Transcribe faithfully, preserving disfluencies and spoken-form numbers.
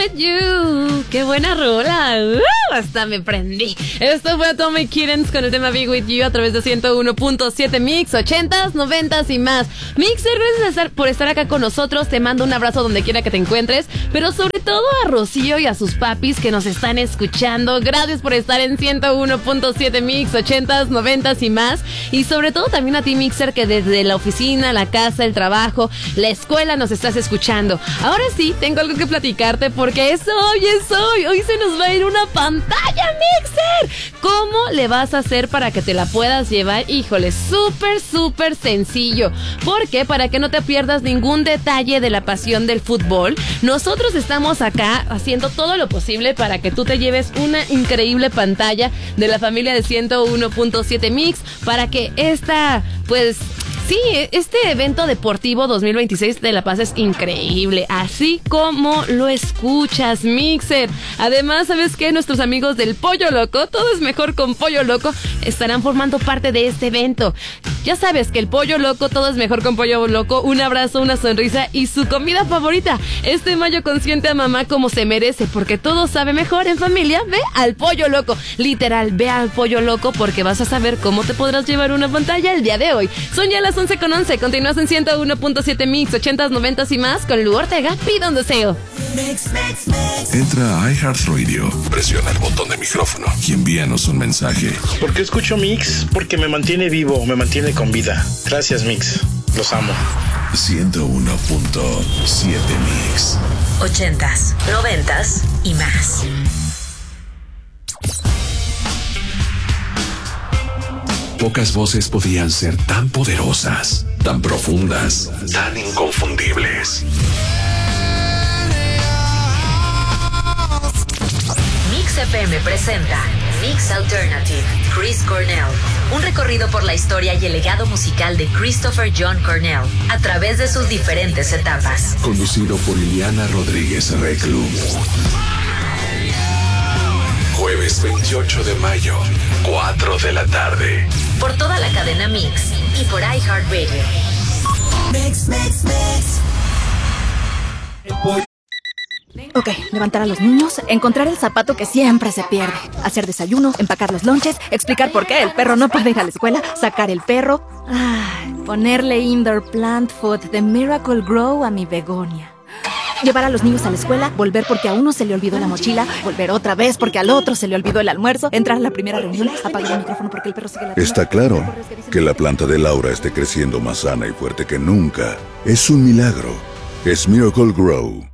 You. ¡Qué buena rola! Uh, hasta me prendí. Esto fue Tommy Kiddens con el tema Be With You a través de ciento uno punto siete Mix, ochentas, noventas y más. Mixer, gracias por estar acá con nosotros. Te mando un abrazo donde quiera que te encuentres, pero sobre todo a Rocío y a sus papis que nos están escuchando. Gracias por estar en ciento uno punto siete Mix, ochentas, noventas y más. Y sobre todo también a ti, Mixer, que desde la oficina, la casa, el trabajo, la escuela nos estás escuchando. Ahora sí, tengo algo que platicarte porque que es hoy, es hoy, hoy se nos va a ir una pantalla, Mixer. ¿Cómo le vas a hacer para que te la puedas llevar? Híjole, súper, súper sencillo. Porque para que no te pierdas ningún detalle de la pasión del fútbol, nosotros estamos acá haciendo todo lo posible para que tú te lleves una increíble pantalla de la familia de ciento uno punto siete Mix, para que esta, pues... sí, este evento deportivo dos mil veintiséis te la pases increíble, así como lo escuchas, Mixer. Además, ¿sabes qué? Nuestros amigos del Pollo Loco, todo es mejor con Pollo Loco, estarán formando parte de este evento. Ya sabes que el Pollo Loco, todo es mejor con Pollo Loco, un abrazo, una sonrisa y su comida favorita. Este mayo consiente a mamá como se merece, porque todo sabe mejor en familia. Ve al Pollo Loco, literal, ve al Pollo Loco porque vas a saber cómo te podrás llevar una pantalla el día de hoy. Son ya las once con once, continúas en ciento uno punto siete Mix, ochentas, noventas y más con Lu Ortega. Pide un deseo. Entra a iHeartRadio, presiona el botón de micrófono y envíanos un mensaje. ¿Por qué escucho Mix? Porque me mantiene vivo, me mantiene con vida. Gracias, Mix. Los amo. ciento uno punto siete Mix. Ochentas, noventas y más. Pocas voces podían ser tan poderosas, tan profundas, tan inconfundibles. Mix F M presenta Mix Alternative, Chris Cornell. Un recorrido por la historia y el legado musical de Christopher John Cornell a través de sus diferentes etapas. Conducido por Ileana Rodríguez Reclu. Jueves veintiocho de mayo, cuatro de la tarde. Por toda la cadena Mix y por iHeartRadio. Mix, mix, mix. Ok, levantar a los niños, encontrar el zapato que siempre se pierde, hacer desayuno, empacar los lonches, explicar por qué el perro no puede ir a la escuela, sacar el perro, ay, ponerle indoor plant food de Miracle Grow a mi begonia. Llevar a los niños a la escuela, volver porque a uno se le olvidó la mochila, volver otra vez porque al otro se le olvidó el almuerzo, entrar a la primera reunión, apagar el micrófono porque el perro sigue la... Está claro que la planta de Laura esté creciendo más sana y fuerte que nunca. Es un milagro. Es Miracle Grow.